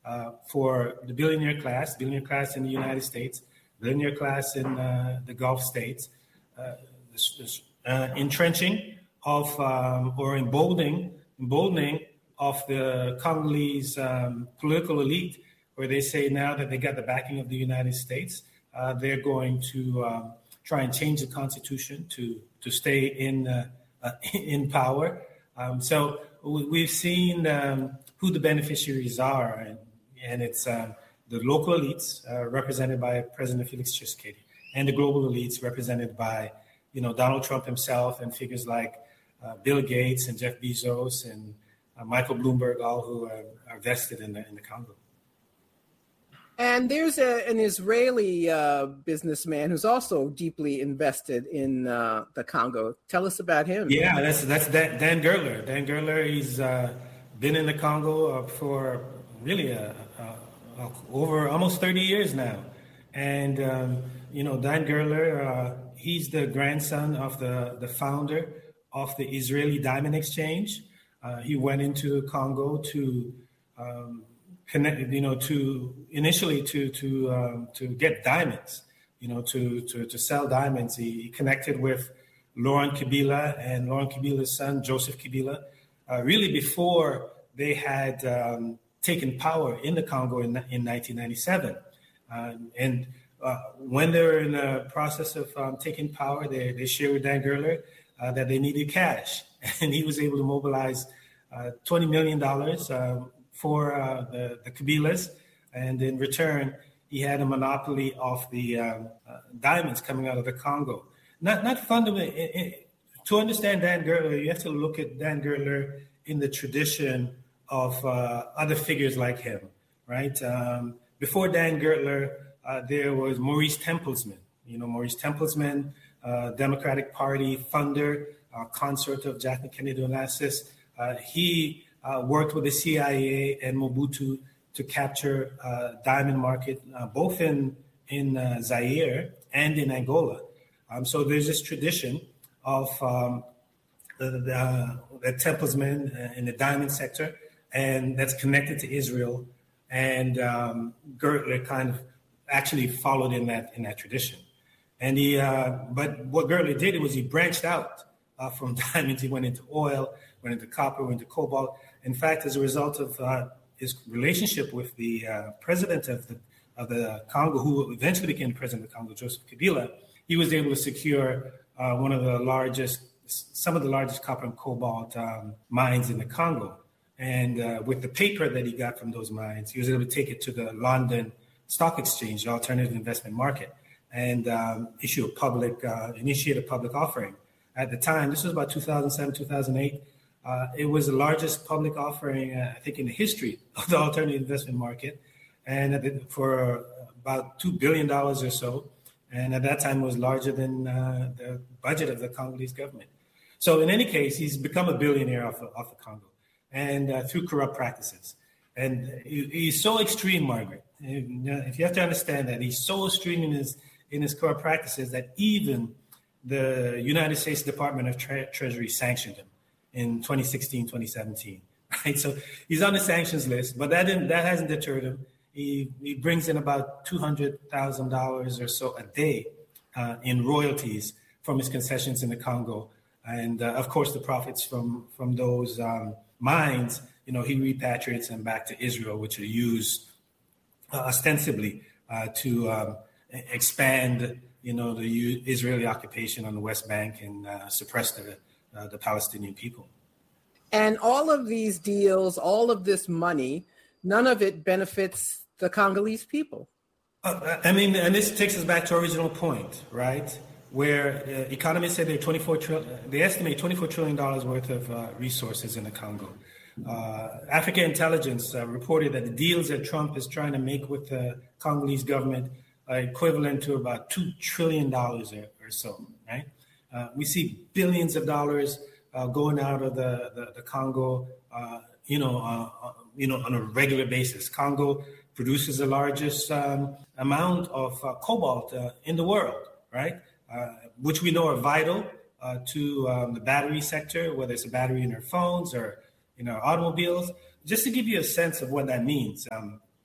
for the billionaire class in the United States, billionaire class in the Gulf states, entrenching of or emboldening of the Congolese political elite, where they say now that they got the backing of the United States, they're going to try and change the constitution to stay in power. So we've seen who the beneficiaries are, and it's the local elites represented by President Felix Tshisekedi, and the global elites represented by Donald Trump himself and figures like Bill Gates and Jeff Bezos and Michael Bloomberg, all who are vested in the Congo. And there's an Israeli businessman who's also deeply invested in the Congo. Tell us about him. Yeah, that's Dan Gertler. Dan Gertler, he's been in the Congo for really over almost 30 years now. And, Dan Gertler, he's the grandson of the founder of the Israeli Diamond Exchange. He went into Congo to connect, to get diamonds, to sell diamonds. He connected with Laurent Kabila and Laurent Kabila's son, Joseph Kabila, really before they had taken power in the Congo in 1997. And when they were in the process of taking power, they shared with Dan Gertler that they needed cash. And he was able to mobilize $20 million for the Kabilas. And in return, he had a monopoly of the diamonds coming out of the Congo. Not fundamentally. To understand Dan Gertler, you have to look at Dan Gertler in the tradition of other figures like him, right? Before Dan Gertler, there was Maurice Tempelsman. Maurice Tempelsman, Democratic Party funder, consort of Jacqueline Kennedy Onassis. He worked with the CIA and Mobutu to capture diamond market, both in Zaire and in Angola. So there's this tradition of the Tempelsman in the diamond sector, and that's connected to Israel. And Gertler kind of actually followed in that tradition. And but what Gertler did was he branched out from diamonds. He went into oil, went into copper, went into cobalt. In fact, as a result of his relationship with the president of the Congo, who eventually became president of the Congo, Joseph Kabila, he was able to secure some of the largest copper and cobalt mines in the Congo. And with the paper that he got from those mines, he was able to take it to the London Stock Exchange, the alternative investment market, and initiate a public offering. At the time, this was about 2007, 2008. It was the largest public offering, I think, in the history of the alternative investment market, and for about $2 billion or so. And at that time, it was larger than the budget of the Congolese government. So in any case, he's become a billionaire off the Congo, and through corrupt practices. And he's so extreme, Margaret. If you have to understand that he's so extreme in his corrupt practices that even the United States Department of Treasury sanctioned him in 2016, 2017. Right? So he's on the sanctions list, but that hasn't deterred him. He brings in about $200,000 or so a day in royalties from his concessions in the Congo, and of course the profits from those mines. He repatriates them back to Israel, which are used ostensibly to expand, the Israeli occupation on the West Bank and suppress the Palestinian people. And all of these deals, all of this money, none of it benefits the Congolese people. And this takes us back to our original point, right? Where economists say they estimate $24 trillion worth of resources in the Congo. Africa Intelligence reported that the deals that Trump is trying to make with the Congolese government are equivalent to about $2 trillion or so, right? We see billions of dollars going out of the Congo, on a regular basis. Congo produces the largest amount of cobalt in the world, right? Which we know are vital to the battery sector, whether it's a battery in our phones or in our automobiles. Just to give you a sense of what that means,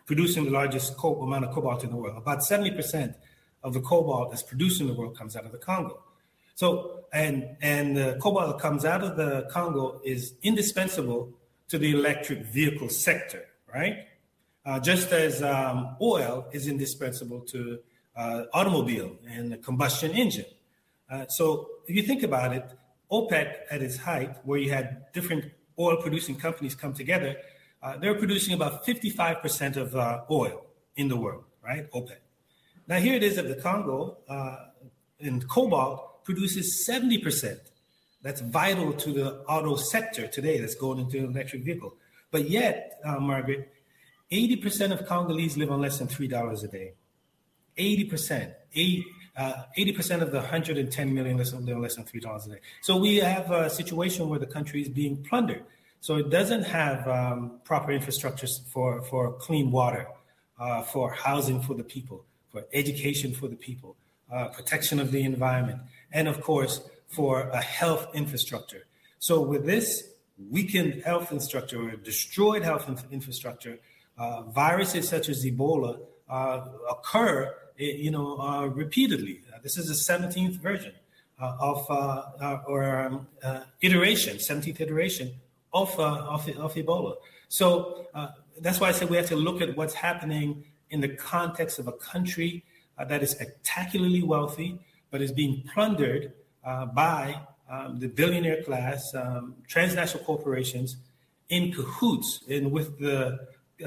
producing the largest amount of cobalt in the world. About 70% of the cobalt that's produced in the world comes out of the Congo. So, and the cobalt that comes out of the Congo is indispensable to the electric vehicle sector, right? Just as oil is indispensable to automobile and the combustion engine. So if you think about it, OPEC at its height, where you had different oil-producing companies come together, they're producing about 55% of oil in the world, right? OPEC. Now here it is that the Congo in cobalt produces 70%. That's vital to the auto sector today that's going into an electric vehicle. But yet, Margaret, 80% of Congolese live on less than $3 a day. 80%. 80% of the 110 million live on less than $3 a day. So we have a situation where the country is being plundered. So it doesn't have proper infrastructures for clean water, for housing for the people, for education for the people, protection of the environment, and of course, for a health infrastructure. So with this weakened health infrastructure or destroyed health infrastructure, viruses such as Ebola occur, repeatedly. This is the 17th version iteration, 17th iteration of Ebola. So that's why I said we have to look at what's happening in the context of a country that is spectacularly wealthy, but is being plundered by the billionaire class, transnational corporations in cahoots and with the,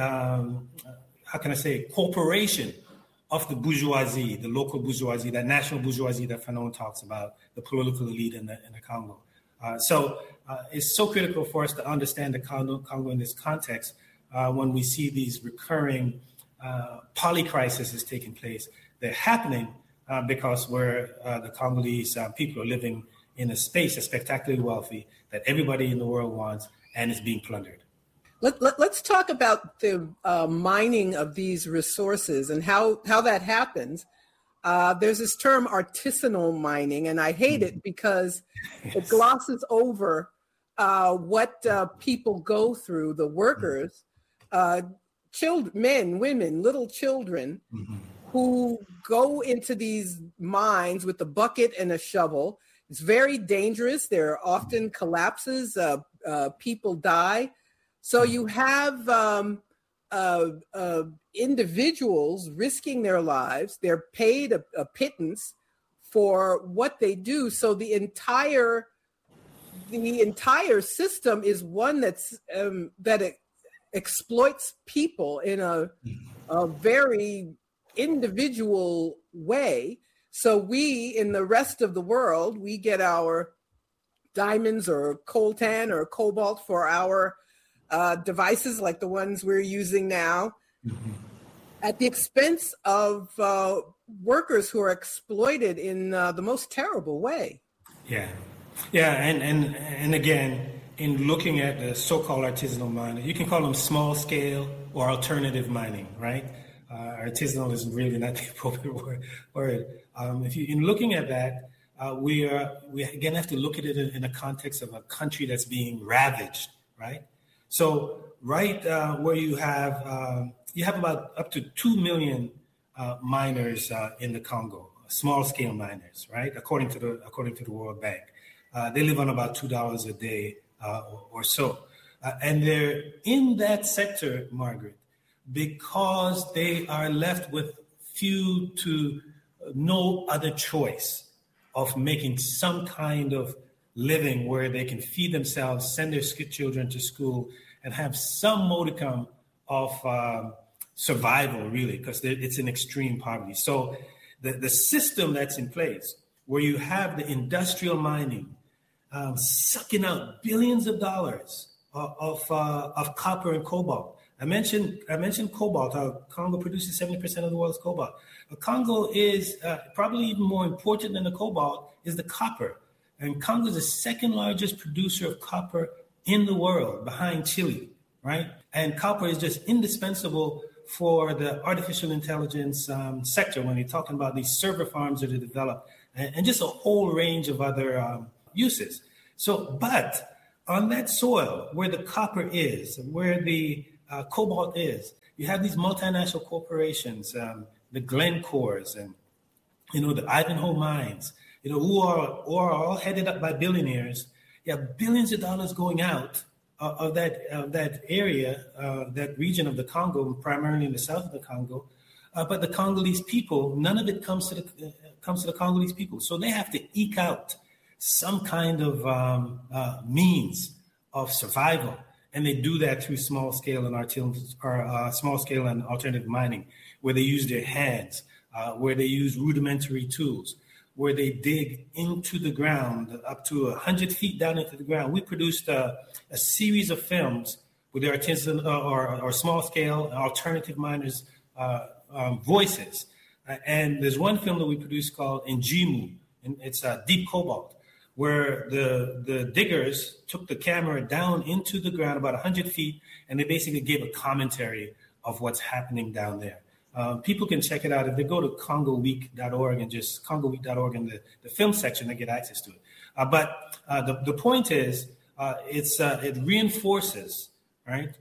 corporation of the bourgeoisie, the local bourgeoisie, that national bourgeoisie that Fanon talks about, the political elite in the Congo. So it's so critical for us to understand the Congo in this context when we see these recurring polycrises taking place. They're happening because the Congolese people are living in a space that's spectacularly wealthy, that everybody in the world wants, and is being plundered. Let's talk about the mining of these resources and how that happens. There's this term artisanal mining, and I hate it because it glosses over what people go through, the workers, children, men, women, little children, who go into these mines with a bucket and a shovel. It's very dangerous. There are often collapses. People die. So you have individuals risking their lives. They're paid a pittance for what they do. So the entire system is one that exploits people in a very individual way. So we, in the rest of the world, we get our diamonds or coltan or cobalt for our devices like the ones we're using now, at the expense of workers who are exploited in the most terrible way. Yeah, and again, in looking at the so-called artisanal mining, you can call them small scale or alternative mining, right? Artisanal is really not the appropriate word. In looking at that, we again have to look at it in the context of a country that's being ravaged, right? So where you have about up to 2 million miners in the Congo, small scale miners, right? According to the World Bank, they live on about $2 a day or so, and they're in that sector, Margaret, because they are left with few to no other choice of making some kind of living where they can feed themselves, send their children to school, and have some modicum of survival, really, because it's in extreme poverty. So the system that's in place, where you have the industrial mining sucking out billions of dollars of copper and cobalt. I mentioned cobalt. Congo produces 70% of the world's cobalt. But Congo is probably even more important than the cobalt is the copper. And Congo is the second largest producer of copper in the world, behind Chile, right? And copper is just indispensable for the artificial intelligence sector when you're talking about these server farms that are developed and just a whole range of other uses. So, but on that soil where the copper is, where the cobalt is. You have these multinational corporations, the Glencores and, the Ivanhoe Mines, who are all headed up by billionaires. You have billions of dollars going out of that area, that region of the Congo, primarily in the south of the Congo. But the Congolese people, none of it comes to the Congolese people. So they have to eke out some kind of means of survival, and they do that through small scale and alternative mining, where they use their hands, where they use rudimentary tools, where they dig into the ground up to 100 feet down into the ground. We produced a series of films with their artisan or small scale alternative miners' voices. And there's one film that we produced called Njimu, and it's Deep Cobalt, where the diggers took the camera down into the ground about 100 feet, and they basically gave a commentary of what's happening down there. People can check it out. If they go to congoweek.org and just congoweek.org in the film section, they get access to it. But the point is, it reinforces, right,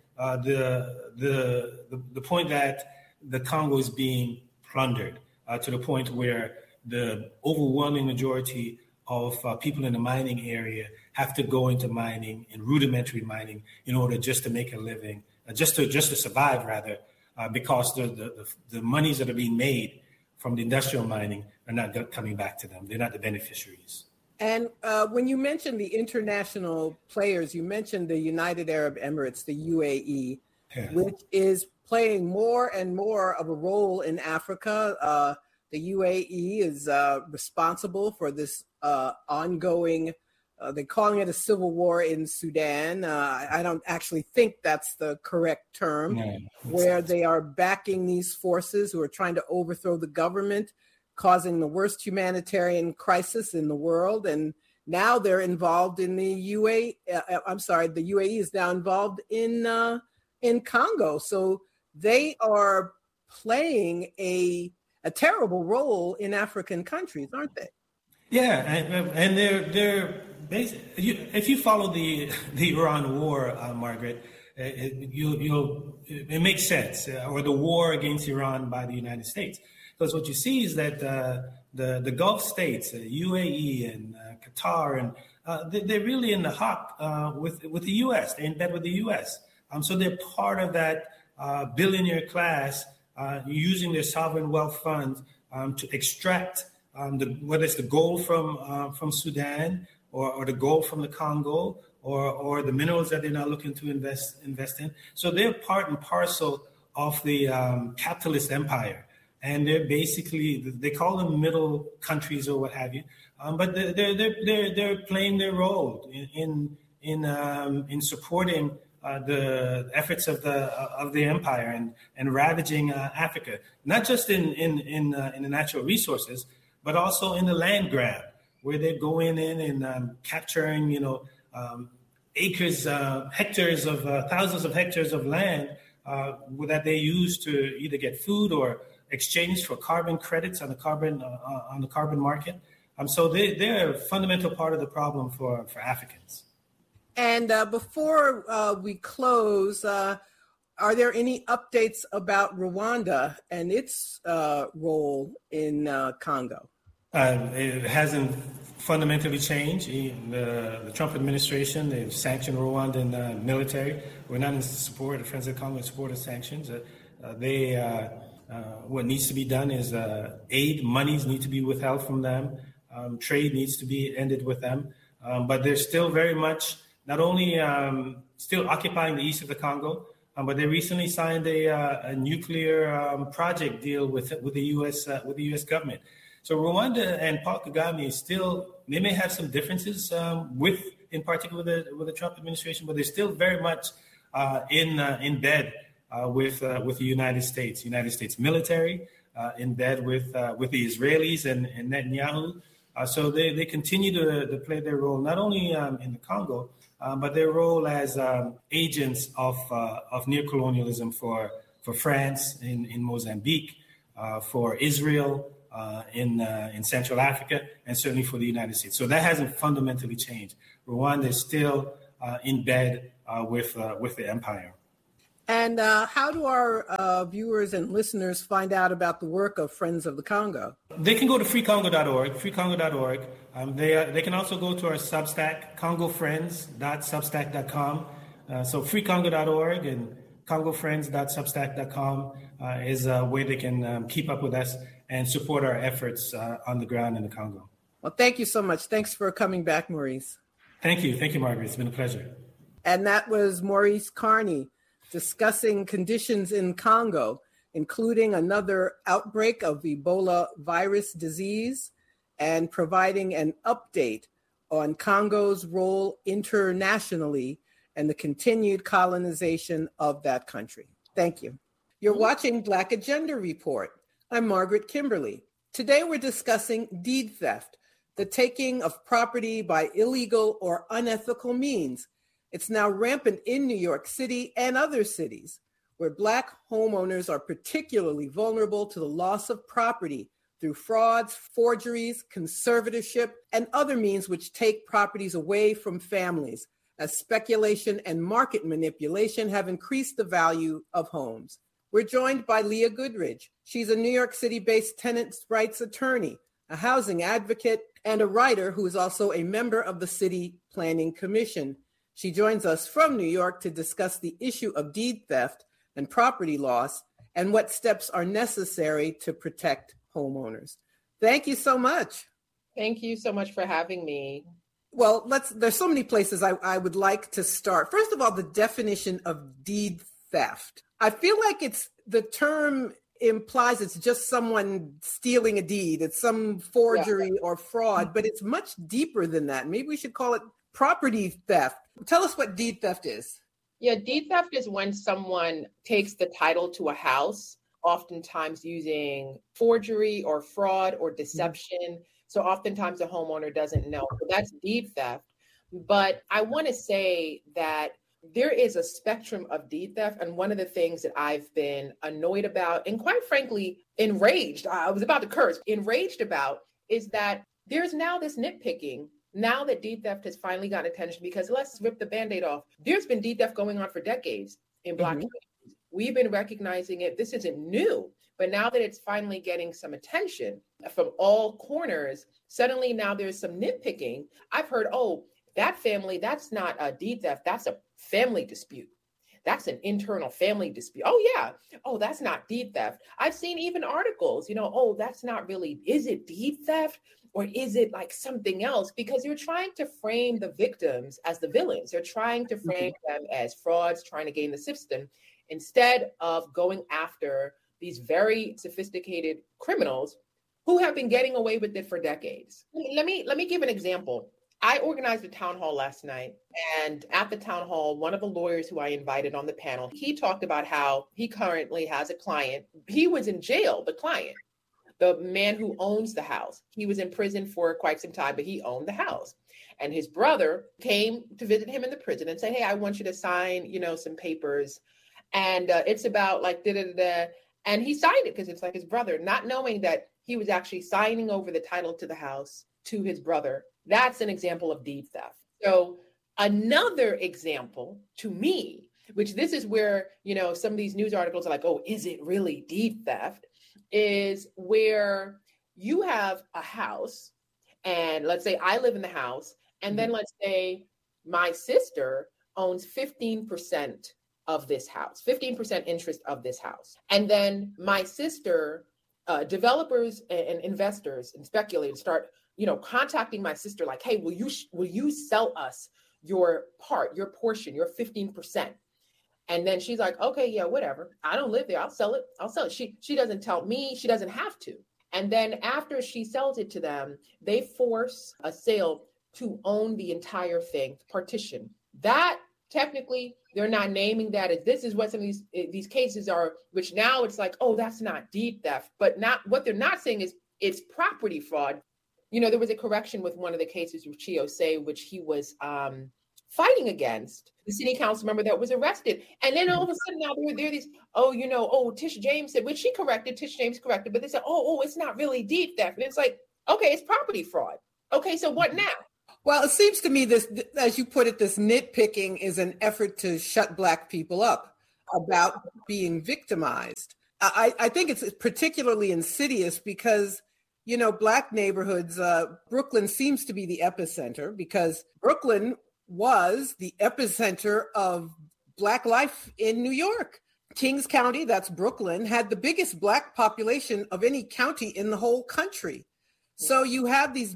the point that the Congo is being plundered to the point where the overwhelming majority of people in the mining area have to go into mining and rudimentary mining in order just to make a living, just to survive rather, because the monies that are being made from the industrial mining are not coming back to them. They're not the beneficiaries. And when you mentioned the international players, you mentioned the United Arab Emirates, the UAE, which is playing more and more of a role in Africa. The UAE is responsible for this ongoing, they're calling it a civil war in Sudan. I don't actually think that's the correct term, where they are backing these forces who are trying to overthrow the government, causing the worst humanitarian crisis in the world. And now they're involved in the UAE. The UAE is now involved in Congo. So they are playing a terrible role in African countries, aren't they? Yeah, and they're basically, if you follow the Iran war, Margaret, it makes sense, or the war against Iran by the United States, because what you see is that the Gulf states, UAE and Qatar, and they're really in the hop with the U.S. They're in bed with the U.S. So they're part of that billionaire class, using their sovereign wealth funds to extract whether it's the gold from Sudan or the gold from the Congo or the minerals that they're now looking to invest in. So they're part and parcel of the capitalist empire, and they're basically, they call them middle countries or what have you, but they're playing their role in supporting the efforts of the empire and ravaging Africa, not just in the natural resources, but also in the land grab, where they're going in and capturing, acres, hectares of thousands of hectares of land that they use to either get food or exchange for carbon credits on the carbon market. So they're a fundamental part of the problem for Africans. And before we close, are there any updates about Rwanda and its role in Congo? It hasn't fundamentally changed. The Trump administration, they've sanctioned Rwandan military. We're not in support of Friends of Congo in support of sanctions. What needs to be done is aid monies need to be withheld from them. Trade needs to be ended with them. But they're still very much not only still occupying the east of the Congo, but they recently signed a nuclear project deal with the U.S. government. So Rwanda and Paul Kagame they may have some differences in particular with the Trump administration, but they're still very much in bed with the United States military, in bed with the Israelis and Netanyahu. So they continue to play their role not only in the Congo, but their role as agents of neocolonialism for France in Mozambique, for Israel in Central Africa, and certainly for the United States. So that hasn't fundamentally changed. Rwanda is still in bed with the empire. And how do our viewers and listeners find out about the work of Friends of the Congo? They can go to freecongo.org, freecongo.org. They can also go to our Substack, congofriends.substack.com. So freecongo.org and congofriends.substack.com is a way they can keep up with us and support our efforts on the ground in the Congo. Well, thank you so much. Thanks for coming back, Maurice. Thank you. Thank you, Margaret. It's been a pleasure. And that was Maurice Carney discussing conditions in Congo, including another outbreak of Ebola virus disease and providing an update on Congo's role internationally and the continued colonization of that country. Thank you. You're watching Black Agenda Report. I'm Margaret Kimberly. Today we're discussing deed theft, the taking of property by illegal or unethical means. It's now rampant in New York City and other cities, where Black homeowners are particularly vulnerable to the loss of property through frauds, forgeries, conservatorship, and other means which take properties away from families, as speculation and market manipulation have increased the value of homes. We're joined by Leah Goodridge. She's a New York City-based tenants' rights attorney, a housing advocate, and a writer who is also a member of the City Planning Commission. She joins us from New York to discuss the issue of deed theft and property loss and what steps are necessary to protect homeowners. Thank you so much. Thank you so much for having me. Well, there's so many places I would like to start. First of all, the definition of deed theft. I feel like the term implies it's just someone stealing a deed. It's some forgery or fraud, but it's much deeper than that. Maybe we should call it property theft. Tell us what deed theft is. Yeah, deed theft is when someone takes the title to a house, oftentimes using forgery or fraud or deception. So oftentimes the homeowner doesn't know. So that's deed theft. But I want to say that there is a spectrum of deed theft. And one of the things that I've been annoyed about and quite frankly, enraged, I was about to curse, enraged about is that there's now this nitpicking. Now that deed theft has finally gotten attention, because let's rip the Band-Aid off. There's been deed theft going on for decades in Black communities. We've been recognizing it. This isn't new, but now that it's finally getting some attention from all corners, suddenly now there's some nitpicking. I've heard, oh, that family, that's not a deed theft. That's a family dispute. That's an internal family dispute. Oh, yeah. Oh, that's not deed theft. I've seen even articles, oh, that's not really, is it deed theft? Or is it like something else? Because you're trying to frame the victims as the villains. They're trying to frame them as frauds, trying to game the system, instead of going after these very sophisticated criminals who have been getting away with it for decades. Let me give an example. I organized a town hall last night, and at the town hall, one of the lawyers who I invited on the panel, he talked about how he currently has a client. He was in jail, the client. The man who owns the house, he was in prison for quite some time, but he owned the house. And his brother came to visit him in the prison and said, hey, I want you to sign, some papers. And it's about like, da-da-da-da. And he signed it because it's like his brother, not knowing that he was actually signing over the title to the house to his brother. That's an example of deed theft. So another example to me, which this is where, some of these news articles are like, oh, is it really deed theft? Is where you have a house and let's say I live in the house and then let's say my sister owns 15% of this house, 15% interest of this house. And then my sister, developers and investors and speculators start, contacting my sister like, hey, will you sell us your part, your portion, your 15%? And then she's like, okay, yeah, whatever. I don't live there. I'll sell it. She doesn't tell me. She doesn't have to. And then after she sells it to them, they force a sale to own the entire thing, partition. That technically, they're not naming that as this is what some of these cases are, which now it's like, oh, that's not deed theft. But not what they're not saying is it's property fraud. There was a correction with one of the cases with Chiosei, which he was fighting against the city council member that was arrested. And then all of a sudden now there are these, Tish James said, which Tish James corrected, but they said, it's not really deed theft. And it's like, okay, it's property fraud. Okay, so what now? Well, it seems to me this, as you put it, this nitpicking is an effort to shut Black people up. about being victimized. I think it's particularly insidious because, you know, Black neighborhoods, Brooklyn seems to be the epicenter because Brooklyn was the epicenter of Black life in New York. Kings County, that's Brooklyn, had the biggest Black population of any county in the whole country. So you have these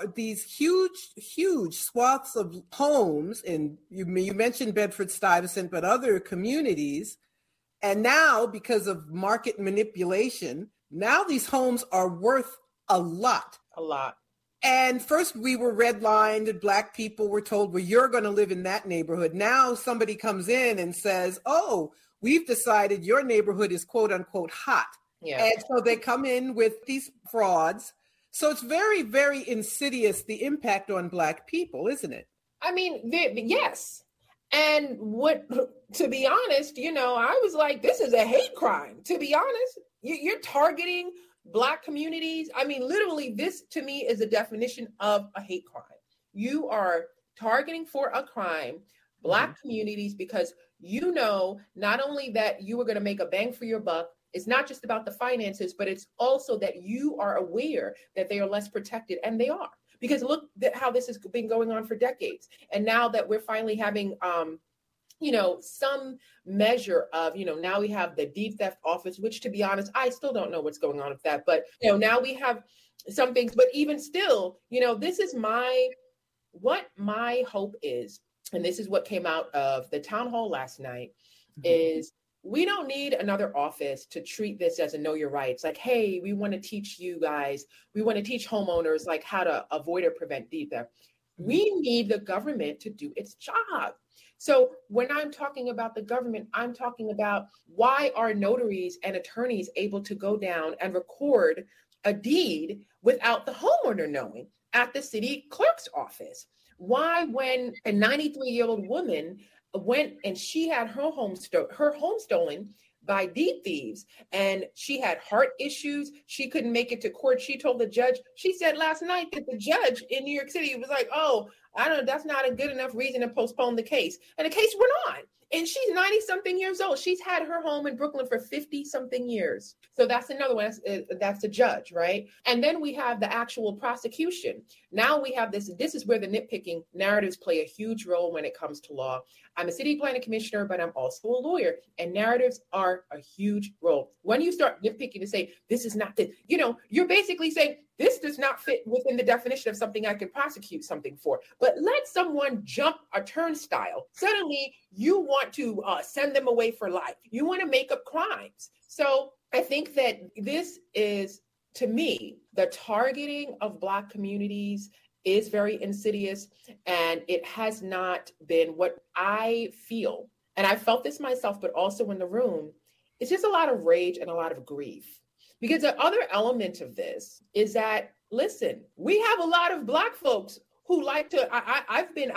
huge swaths of homes, and you mentioned Bedford-Stuyvesant, but other communities. And now, because of market manipulation, now these homes are worth a lot. A lot. And first we were redlined and Black people were told, well, you're going to live in that neighborhood. Now somebody comes in and says, oh, we've decided your neighborhood is quote unquote hot. Yeah. And so they come in with these frauds. So it's very, very insidious, the impact on Black people, isn't it? I mean, yes. And to be honest, you know, I was like, this is a hate crime. To be honest, you're targeting Black communities. I mean, literally, this to me is a definition of a hate crime. You are targeting for a crime Black communities because you know not only that you are going to make a bang for your buck, it's not just about the finances, but it's also that you are aware that they are less protected, and they are. Because look at how this has been going on for decades. And now that we're finally having, you know, some measure of, you know, now we have the Deed Theft Office, which to be honest, I still don't know what's going on with that. But, you know, now we have some things, but even still, you know, this is what my hope is. And this is what came out of the town hall last night is we don't need another office to treat this as a know your rights. Like, hey, we want to teach you guys, we want to teach homeowners like how to avoid or prevent deed theft. We need the government to do its job. So when I'm talking about the government, I'm talking about why are notaries and attorneys able to go down and record a deed without the homeowner knowing at the city clerk's office? Why, when a 93-year-old woman went and she had her home stolen by deed thieves, and she had heart issues, she couldn't make it to court. She told the judge, she said last night that the judge in New York City was like, oh, I don't know, that's not a good enough reason to postpone the case. And the case went on. And she's 90 something years old. She's had her home in Brooklyn for 50 something years. So that's another one. That's a judge, right? And then we have the actual prosecution. Now we have this is where the nitpicking narratives play a huge role when it comes to law. I'm a city planning commissioner, but I'm also a lawyer, and narratives are a huge role. When you start nitpicking to say, this is not the, you know, you're basically saying, this does not fit within the definition of something I can prosecute something for. But let someone jump a turnstile. Suddenly, you want to send them away for life. You want to make up crimes. So I think that this is, to me, the targeting of Black communities is very insidious, and it has not been what I feel. And I felt this myself, but also in the room. It's just a lot of rage and a lot of grief. Because the other element of this is that, listen, we have a lot of Black folks who like to, I've been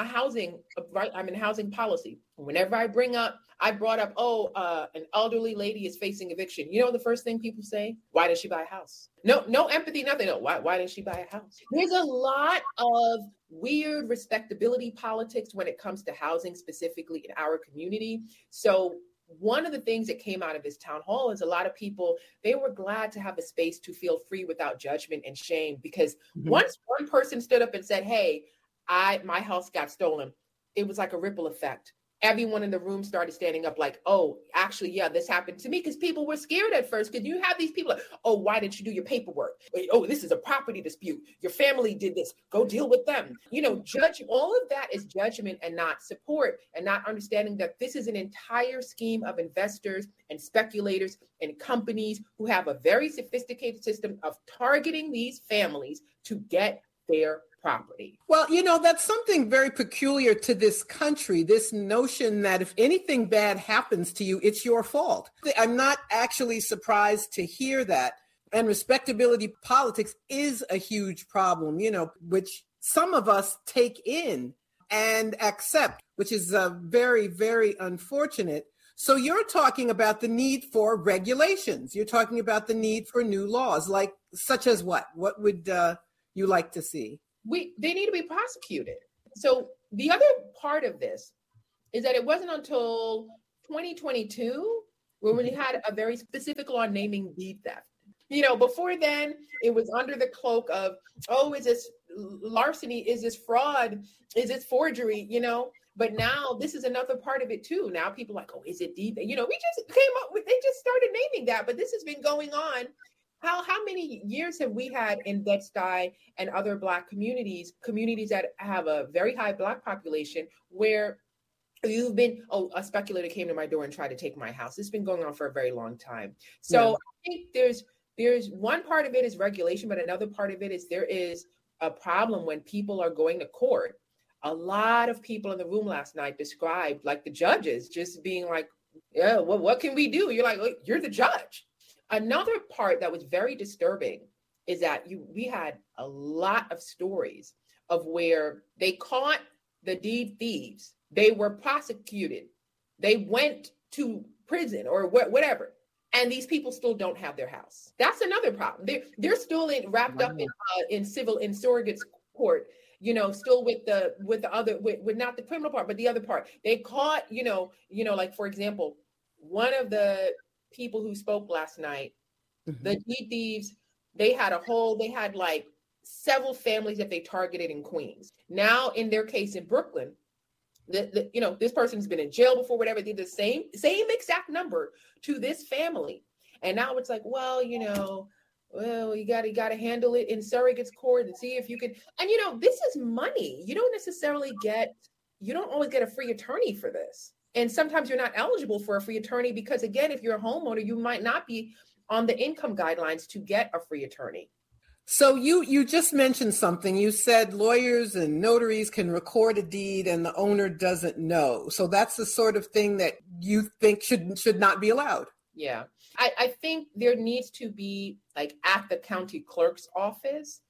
I'm in housing policy. Whenever I brought up, an elderly lady is facing eviction. You know the first thing people say? Why did she buy a house? No empathy, nothing. No, why did she buy a house? There's a lot of weird respectability politics when it comes to housing, specifically in our community. So one of the things that came out of this town hall is a lot of people, they were glad to have a space to feel free without judgment and shame, because once one person stood up and said, hey, my house got stolen, it was like a ripple effect. Everyone in the room started standing up like, oh, actually, yeah, this happened to me, because people were scared at first, because you have these people like, oh, why didn't you do your paperwork? Oh, this is a property dispute. Your family did this. Go deal with them. You know, all of that is judgment and not support, and not understanding that this is an entire scheme of investors and speculators and companies who have a very sophisticated system of targeting these families to get their property. Well, you know, that's something very peculiar to this country, this notion that if anything bad happens to you, it's your fault. I'm not actually surprised to hear that. And respectability politics is a huge problem, you know, which some of us take in and accept, which is very, very unfortunate. So you're talking about the need for regulations. You're talking about the need for new laws, like such as what? What would you like to see? They need to be prosecuted. So the other part of this is that it wasn't until 2022 when we had a very specific law naming deed theft. You know, before then, it was under the cloak of, oh, is this larceny? Is this fraud? Is this forgery? You know, but now this is another part of it too. Now people are like, oh, is it deed? You know, we just came up with, they just started naming that, but this has been going on. How many years have we had in Bed-Stuy and other Black communities that have a very high Black population, where you've been, oh, a speculator came to my door and tried to take my house. It's been going on for a very long time. So I think there's one part of it is regulation, but another part of it is there is a problem when people are going to court. A lot of people in the room last night described, like, the judges just being like, yeah, well, what can we do? You're like, oh, you're the judge. Another part that was very disturbing is that we had a lot of stories of where they caught the deed thieves. They were prosecuted. They went to prison or whatever. And these people still don't have their house. That's another problem. They're still wrapped up in surrogates court, you know, still with the other, with not the criminal part, but the other part. They caught, you know, like, for example, one of the people who spoke last night, the deed thieves, they had like several families that they targeted in Queens. Now, in their case in Brooklyn, you know, this person's been in jail before, whatever, did the same exact number to this family. And now it's like, well, you know, well, you got to handle it in surrogates court and see if you can. And, you know, this is money. You don't always get a free attorney for this. And sometimes you're not eligible for a free attorney because, again, if you're a homeowner, you might not be on the income guidelines to get a free attorney. So you just mentioned something. You said lawyers and notaries can record a deed and the owner doesn't know. So that's the sort of thing that you think should not be allowed. Yeah. I think there needs to be, like, at the county clerk's office,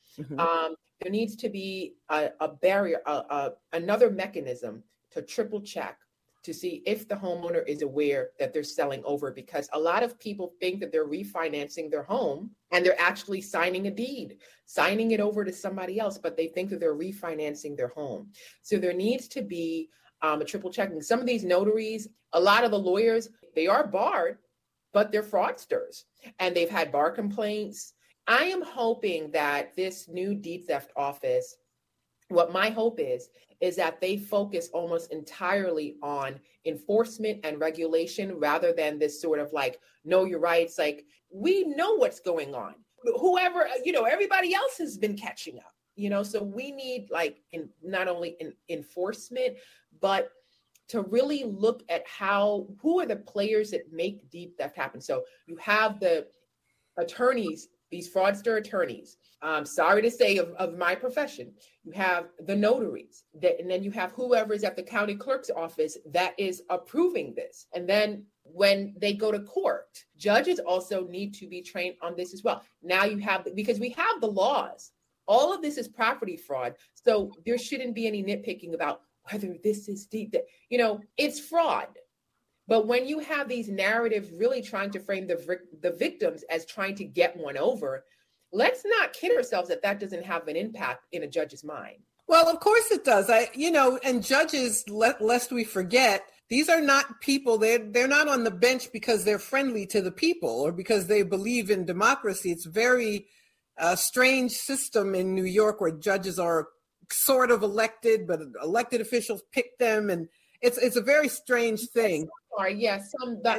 there needs to be a barrier, another mechanism to triple check to see if the homeowner is aware that they're selling over, because a lot of people think that they're refinancing their home and they're actually signing a deed, signing it over to somebody else, but they think that they're refinancing their home. So there needs to be a triple checking. Some of these notaries, a lot of the lawyers, they are barred, but they're fraudsters and they've had bar complaints. I am hoping that this new deed theft office, what my hope is that they focus almost entirely on enforcement and regulation rather than this sort of like, know your rights. Like, we know what's going on. Whoever, you know, everybody else has been catching up, you know, so we need, like, not only enforcement, but to really look at who are the players that make deed theft happen. So you have the attorneys, these fraudster attorneys, sorry to say of my profession, you have the notaries, and then you have whoever is at the county clerk's office that is approving this. And then when they go to court, judges also need to be trained on this as well. Now you have, because we have the laws, all of this is property fraud. So there shouldn't be any nitpicking about whether this is deed, you know, it's fraud. But when you have these narratives really trying to frame the victims as trying to get one over, let's not kid ourselves that doesn't have an impact in a judge's mind. Well, of course it does. And judges, lest we forget, these are not people. They're not on the bench because they're friendly to the people or because they believe in democracy. It's very strange system in New York where judges are sort of elected, but elected officials pick them, and it's a very strange thing. Yes,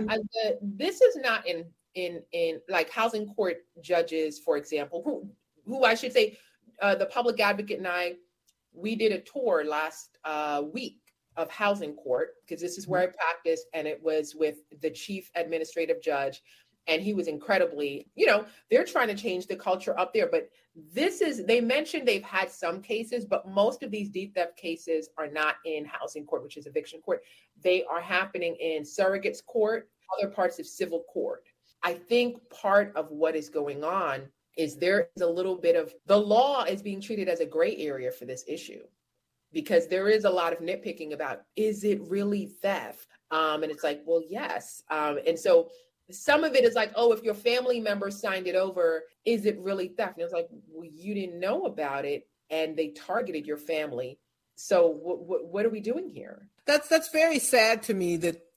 this is not in like housing court judges, for example, who I should say, the public advocate and I, we did a tour last week of housing court, because this is where I practiced, and it was with the chief administrative judge, and he was incredibly, you know, they're trying to change the culture up there, but they mentioned they've had some cases, but most of these deed theft cases are not in housing court, which is eviction court. They are happening in surrogates court, other parts of civil court. I think part of what is going on is there is a little bit of, the law is being treated as a gray area for this issue, because there is a lot of nitpicking about, is it really theft? And it's like, well, yes. And so some of it is like, oh, if your family member signed it over, is it really theft? And it's like, well, you didn't know about it and they targeted your family. So what are we doing here? That's very sad to me that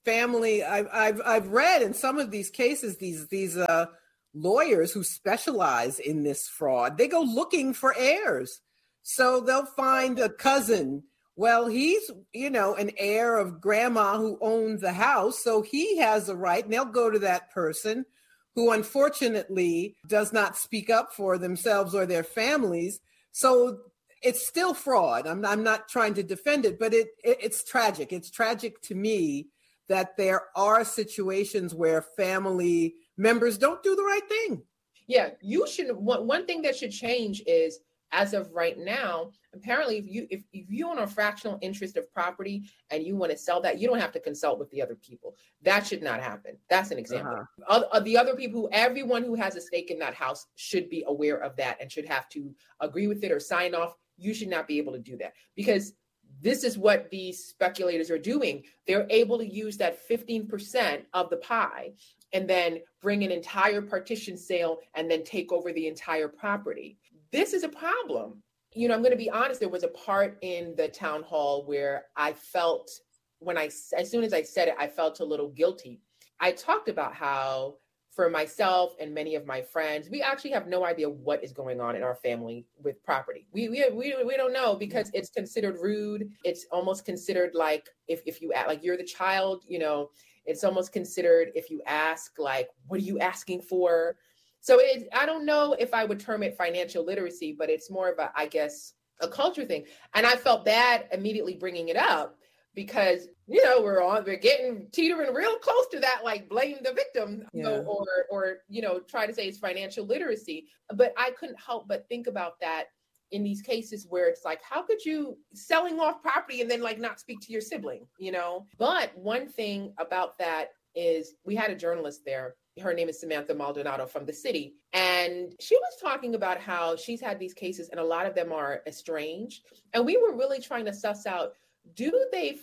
family. I've read in some of these cases, these lawyers who specialize in this fraud, they go looking for heirs. So they'll find a cousin. Well, he's, an heir of grandma who owned the house, so he has a right, and they'll go to that person who unfortunately does not speak up for themselves or their families. So it's still fraud. I'm not trying to defend it, but it's tragic. It's tragic to me that there are situations where family members don't do the right thing. Yeah, you should. One thing that should change is, as of right now, apparently, if you own a fractional interest of property and you want to sell that, you don't have to consult with the other people. That should not happen. That's an example. The other people, everyone who has a stake in that house should be aware of that and should have to agree with it or sign off. You should not be able to do that, because this is what these speculators are doing. They're able to use that 15% of the pie and then bring an entire partition sale and then take over the entire property. This is a problem. I'm going to be honest. There was a part in the town hall where I felt, as soon as I said it, I felt a little guilty. I talked about how, for myself and many of my friends, we actually have no idea what is going on in our family with property. We don't know, because it's considered rude. It's almost considered like, if you act like you're the child, it's almost considered, if you ask, like, what are you asking for? So I don't know if I would term it financial literacy, but it's more of a culture thing. And I felt bad immediately bringing it up, because, we're getting teetering real close to that, like blame the victim, or try to say it's financial literacy. But I couldn't help but think about that in these cases where it's like, how could you selling off property and then like not speak to your sibling, But one thing about that is, we had a journalist there. Her name is Samantha Maldonado from the city. And she was talking about how she's had these cases and a lot of them are estranged. And we were really trying to suss out, do they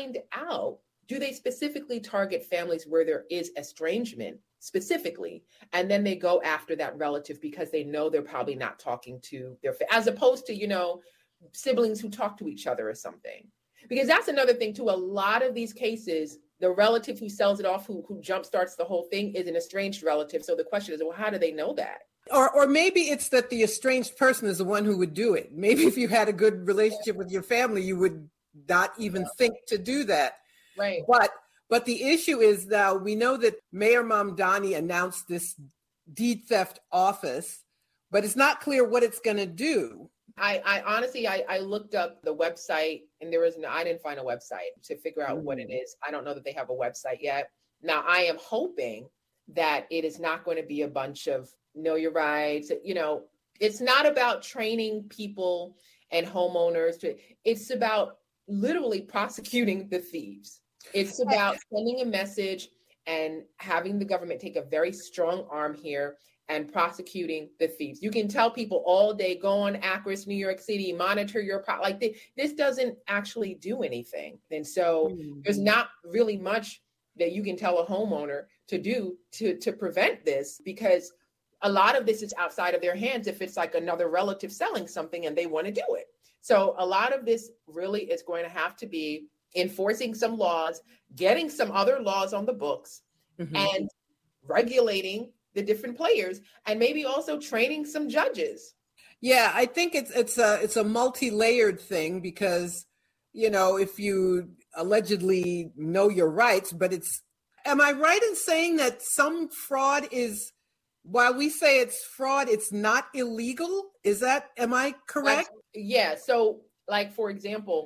specifically target families where there is estrangement specifically? And then they go after that relative because they know they're probably not talking to their as opposed to, siblings who talk to each other or something. Because that's another thing too. A lot of these cases, the relative who sells it off, who jumpstarts the whole thing, is an estranged relative. So the question is, well, how do they know that? Or maybe it's that the estranged person is the one who would do it. Maybe if you had a good relationship with your family, you would not even think to do that. Right. But the issue is that we know that Mayor Mamdani announced this deed theft office, but it's not clear what it's going to do. I honestly looked up the website, and I didn't find a website to figure out what it is. I don't know that they have a website yet. Now, I am hoping that it is not going to be a bunch of know your rights. It's not about training people and homeowners. It's about literally prosecuting the thieves. It's about sending a message and having the government take a very strong arm here and prosecuting the thieves. You can tell people all day, go on Acris, New York City, monitor your this doesn't actually do anything. And so there's not really much that you can tell a homeowner to do to prevent this, because a lot of this is outside of their hands if it's like another relative selling something and they want to do it. So a lot of this really is going to have to be enforcing some laws, getting some other laws on the books, and regulating the different players, and maybe also training some judges. Yeah, I think it's a multi-layered thing, because, if you allegedly know your rights, but am I right in saying that some fraud is, while we say it's fraud, it's not illegal? Am I correct? Yeah. So like, for example,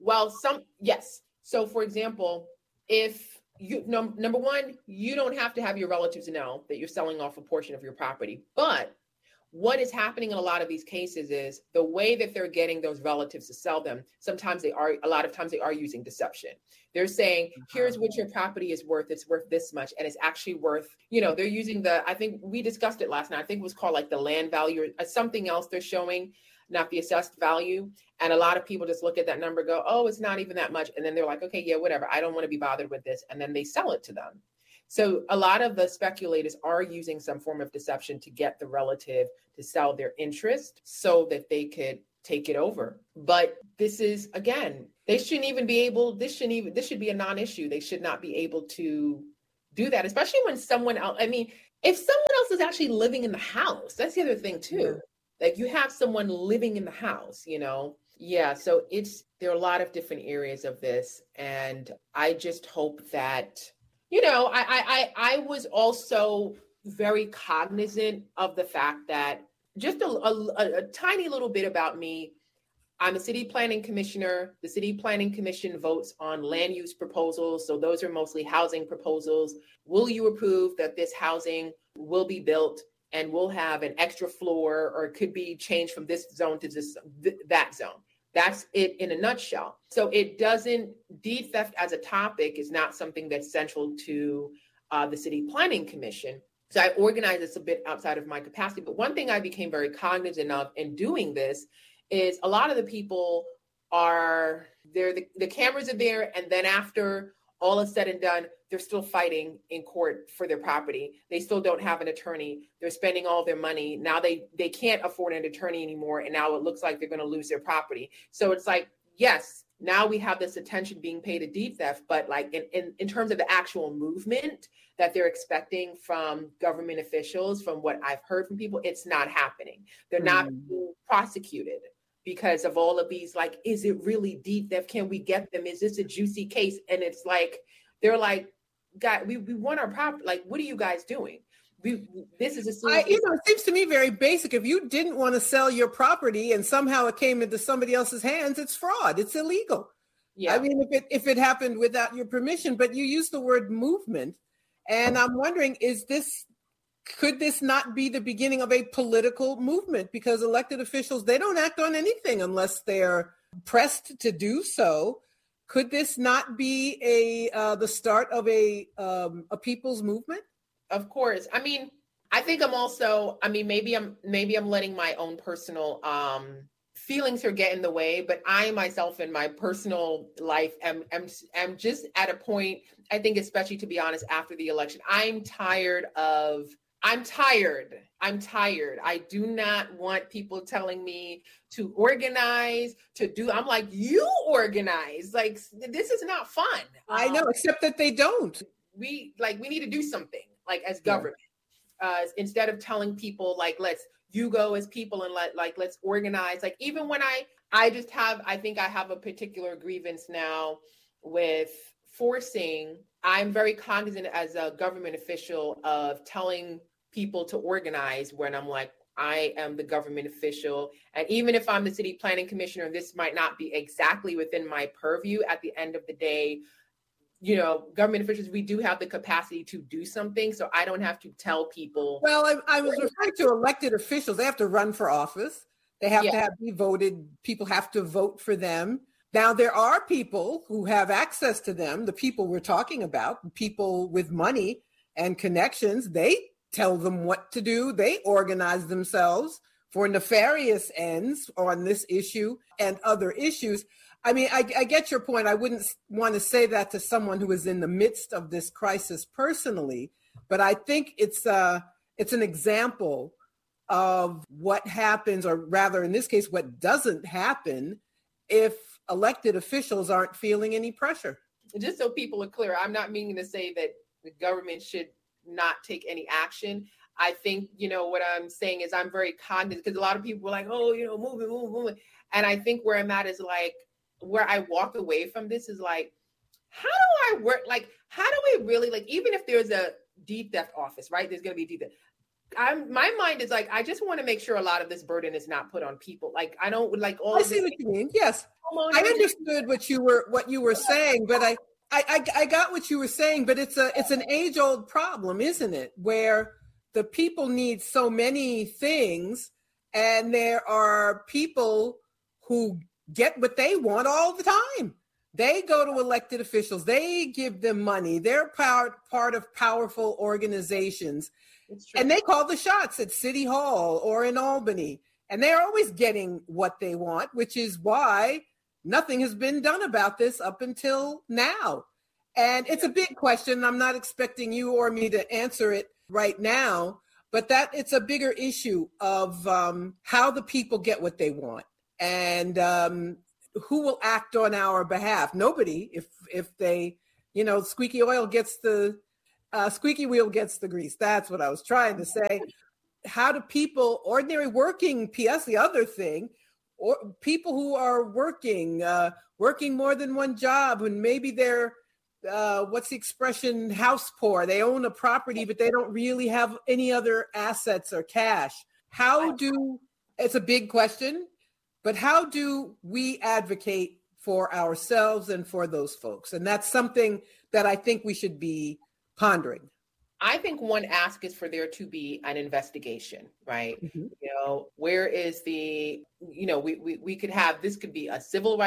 yes. So for example, if number one, you don't have to have your relatives know that you're selling off a portion of your property. But what is happening in a lot of these cases is the way that they're getting those relatives to sell them. A lot of times they are using deception. They're saying, here's what your property is worth. It's worth this much. And it's actually worth, they're using I think we discussed it last night. I think it was called like the land value or something else they're showing, not the assessed value. And a lot of people just look at that number, go, oh, it's not even that much. And then they're like, okay, yeah, whatever. I don't want to be bothered with this. And then they sell it to them. So a lot of the speculators are using some form of deception to get the relative to sell their interest so that they could take it over. But this is, again, this should be a non-issue. They should not be able to do that, especially when someone else, if someone else is actually living in the house, that's the other thing too. Yeah. Like, you have someone living in the house, Yeah, so there are a lot of different areas of this. And I just hope that, I was also very cognizant of the fact that just a tiny little bit about me. I'm a city planning commissioner. The city planning commission votes on land use proposals. So those are mostly housing proposals. Will you approve that this housing will be built and will have an extra floor, or it could be changed from this zone to that zone? That's it in a nutshell. So deed theft as a topic is not something that's central to the city planning commission. So I organize this a bit outside of my capacity. But one thing I became very cognizant of in doing this is a lot of the people the cameras are there, and then after all is said and done, they're still fighting in court for their property. They still don't have an attorney. They're spending all their money. Now they can't afford an attorney anymore, and now it looks like they're going to lose their property. So it's like, yes, now we have this attention being paid to deed theft, but like in terms of the actual movement that they're expecting from government officials, from what I've heard from people, it's not happening. They're not being prosecuted because of all of these, like, is it really deed theft? Can we get them? Is this a juicy case? And it's like, they're like, God, we want our property. Like, what are you guys doing? This is it seems to me very basic. If you didn't want to sell your property and somehow it came into somebody else's hands, it's fraud. It's illegal. Yeah. I mean, if it happened without your permission, but you use the word movement, and I'm wondering, could this not be the beginning of a political movement? Because elected officials, they don't act on anything unless they're pressed to do so. Could this not be the start of a people's movement? Of course. I mean, I think I'm also, maybe I'm letting my own personal feelings here get in the way, but I myself in my personal life am just at a point, I think, especially to be honest, after the election, I'm tired. I do not want people telling me to organize, I'm like, you organize. Like, this is not fun. I know, except that they don't. We need to do something, like, as government, instead of telling people, like, you go as people and let's organize. Like, even when I think I have a particular grievance now with forcing, I'm very cognizant as a government official of telling people to organize when I'm like, I am the government official. And even if I'm the city planning commissioner, this might not be exactly within my purview. At the end of the day, government officials, we do have the capacity to do something. So I don't have to tell people. Well, I was referring to elected officials. They have to run for office. They have to be voted. People have to vote for them. Now, there are people who have access to them, the people we're talking about, people with money and connections. They tell them what to do. They organize themselves for nefarious ends on this issue and other issues. I mean, I get your point. I wouldn't want to say that to someone who is in the midst of this crisis personally, but I think it's an example of what happens, or rather, in this case, what doesn't happen if elected officials aren't feeling any pressure. Just so people are clear, I'm not meaning to say that the government should not take any action. I think, what I'm saying is I'm very cognizant, because a lot of people were like, move. And I think where I'm at is like, where I walk away from this is like, how do I work? Like, how do we really, like, even if there's a deed theft office, right? There's going to be deed theft. My mind is like, I just want to make sure a lot of this burden is not put on people. Like, I don't like all. I see what you mean. Yes, I understood what you were saying, but I got what you were saying. But it's an age-old problem, isn't it? Where the people need so many things, and there are people who get what they want all the time. They go to elected officials. They give them money. They're part of powerful organizations. And they call the shots at City Hall or in Albany. And they're always getting what they want, which is why nothing has been done about this up until now. And it's a big question. I'm not expecting you or me to answer it right now, but that it's a bigger issue of how the people get what they want. And who will act on our behalf? Nobody. If they, squeaky wheel gets the grease. That's what I was trying to say. How do people, ordinary working, P.S. the other thing, or people who are working more than one job, and maybe they're, what's the expression, house poor. They own a property, but they don't really have any other assets or cash. It's a big question, but how do we advocate for ourselves and for those folks? And that's something that I think we should be pondering. I think one ask is for there to be an investigation, right? Mm-hmm. Where is we could have, this could be a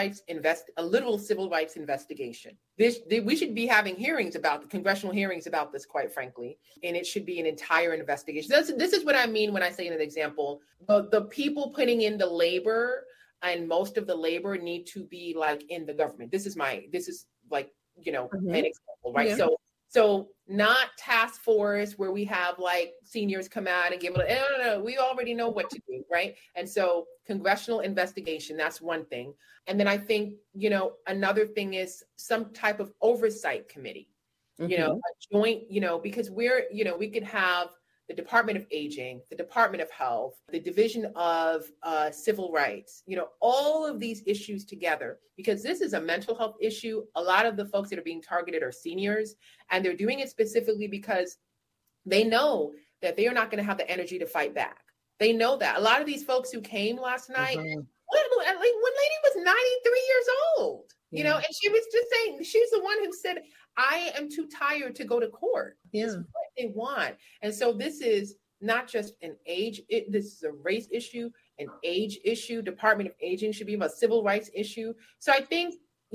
literal civil rights investigation. We should be having congressional hearings about this, quite frankly, and it should be an entire investigation. This is what I mean when I say an example, the people putting in the labor, and most of the labor need to be like in the government. This is like, mm-hmm. an example, right? Yeah. So not task force where we have like seniors come out and give it, no, we already know what to do, right? And so congressional investigation, that's one thing. And then I think, another thing is some type of oversight committee, mm-hmm. A joint, because we could have the Department of Aging, the Department of Health, the Division of Civil Rights, all of these issues together, because this is a mental health issue. A lot of the folks that are being targeted are seniors, and they're doing it specifically because they know that they are not going to have the energy to fight back. They know that. A lot of these folks who came last night, mm-hmm. One lady was 93 years old, and she was just saying, she's the one who said, I am too tired to go to court. Yeah. This is what they want. And so this is not just an age, this is a race issue, an age issue. Department of Aging should be a civil rights issue. So I think,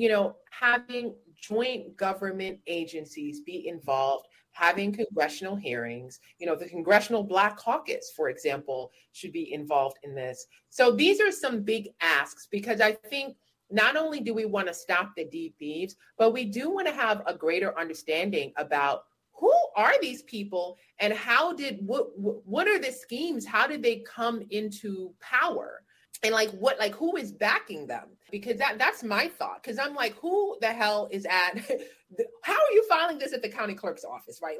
having joint government agencies be involved, having congressional hearings, the Congressional Black Caucus, for example, should be involved in this. So these are some big asks, because I think not only do we want to stop the deep thieves, but we do want to have a greater understanding about who are these people and what are the schemes? How did they come into power? And who is backing them? Because that's my thought. Because I'm like, who the hell is how are you filing this at the county clerk's office, right?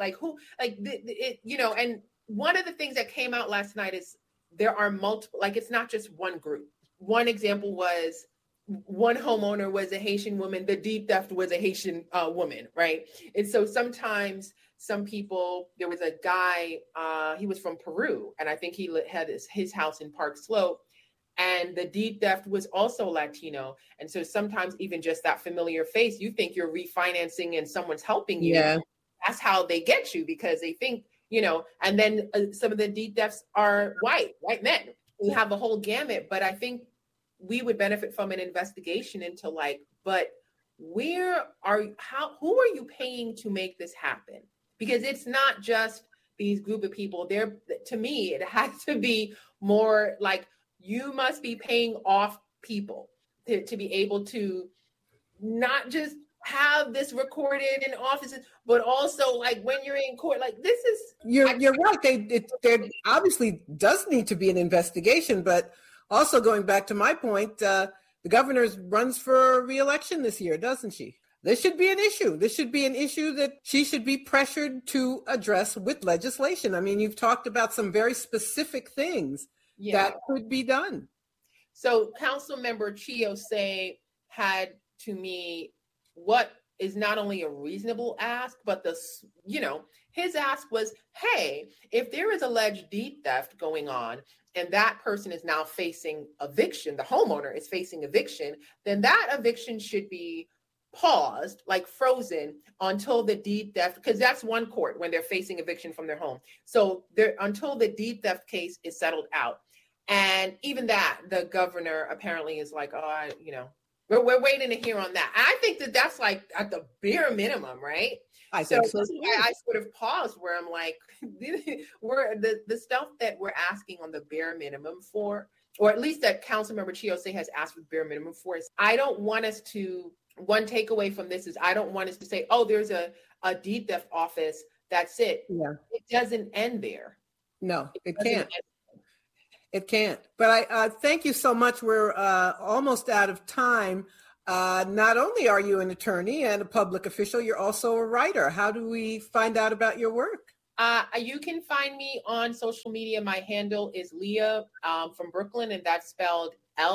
And one of the things that came out last night is there are multiple, it's not just one group. One example was one homeowner was a Haitian woman. The deed theft was a Haitian woman, right? And so sometimes some people, there was a guy, he was from Peru, and I think he had his house in Park Slope, and the deed theft was also Latino. And so sometimes even just that familiar face, you think you're refinancing and someone's helping you. Yeah. That's how they get you, because they think, and then some of the deed thefts are white men. We have the whole gamut, but I think we would benefit from an investigation into but who are you paying to make this happen? Because it's not just these group of people there. To me, it has to be more like you must be paying off people to be able to not just have this recorded in offices, but also when you're in court, this is. You're right. There obviously does need to be an investigation, but also going back to my point, the governor runs for re-election this year, doesn't she? This should be an issue. This should be an issue that she should be pressured to address with legislation. I mean, you've talked about some very specific things that could be done. So Councilmember Chiosei had to me what is not only a reasonable ask, but his ask was, hey, if there is alleged deed theft going on and that person is now facing eviction, the homeowner is facing eviction, then that eviction should be paused, frozen until the deed theft, because that's one court when they're facing eviction from their home. So until the deed theft case is settled out. And even that, the governor apparently is we're waiting to hear on that. And I think that's at the bare minimum, right? I think so. That's why I sort of paused where I'm like, we're the stuff that we're asking on the bare minimum for, or at least that Councilmember Chiosei has asked for the bare minimum for, is I don't want us to, one takeaway from this is I don't want us to say, oh, there's a deed theft office, that's it. Yeah. It doesn't end there. No, it can't. It can't. But I thank you so much. We're almost out of time. Not only are you an attorney and a public official, you're also a writer. How do we find out about your work? You can find me on social media. My handle is Leah from Brooklyn, and that's spelled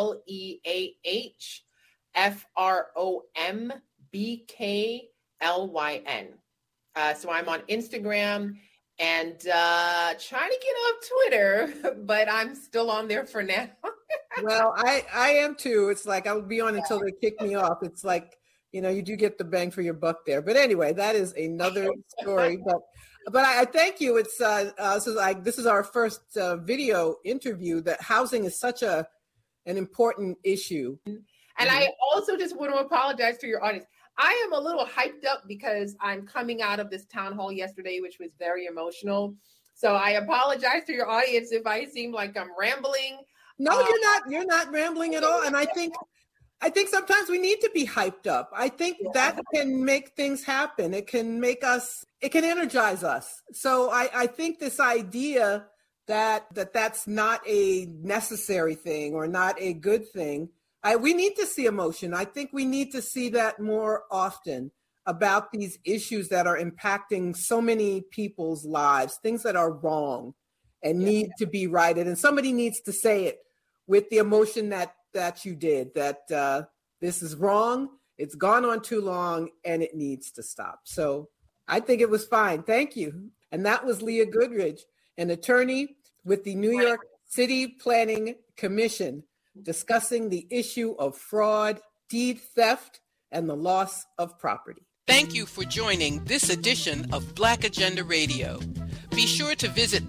LeahFromBklyn. So I'm on Instagram and trying to get off Twitter, but I'm still on there for now. Well, I am too. It's like I'll be on until they kick me off. It's like, you do get the bang for your buck there. But anyway, that is another story. But I thank you. It's this is our first video interview. That housing is such an important issue. And I also just want to apologize to your audience. I am a little hyped up because I'm coming out of this town hall yesterday, which was very emotional. So I apologize to your audience if I seem like I'm rambling. No, you're not rambling at all. And I think sometimes we need to be hyped up. I think that can make things happen. It can energize us. So I think this idea that's not a necessary thing or not a good thing. We need to see emotion. I think we need to see that more often about these issues that are impacting so many people's lives, things that are wrong and need to be righted. And somebody needs to say it with the emotion that you did, that this is wrong, it's gone on too long, and it needs to stop. So I think it was fine. Thank you. And that was Leah Goodridge, an attorney with the New York City Planning Commission, discussing the issue of fraud, deed theft, and the loss of property. Thank you for joining this edition of Black Agenda Radio. Be sure to visit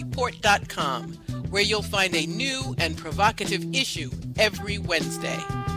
blackagendareport.com, where you'll find a new and provocative issue every Wednesday.